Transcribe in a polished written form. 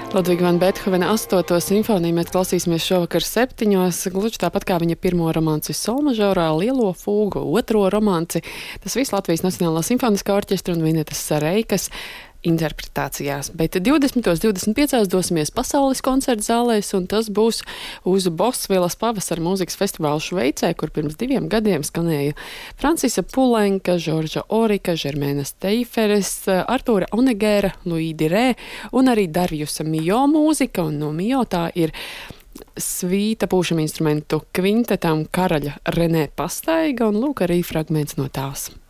Ludviga van Bethovena 8. simfoniju mēs klausīsimies šovakar 7. Gluži tāpat kā viņa pirmo romanci solmažorā, lielo fūgu, otro romanci. Tas viss Latvijas Nacionālā simfoniskā orķestra un Vinetas Sareikas interpretācijās. Bet 20.25. dosimies pasaules koncerta zālēs, un tas būs uz Bosvilas pavasara mūzikas festivālu Šveicē, kur pirms 2 gadiem skanēja Francisa Pulenka, Žorža Orika, Žermēna Steiferes, Artūra Onegēra, Luīdi Rē un arī Darjusa Mijo mūzika, un no Mijo tā ir svīta pūšam instrumentu kvintetam Karaļa Renē Pastaiga, un lūk arī fragments no tās.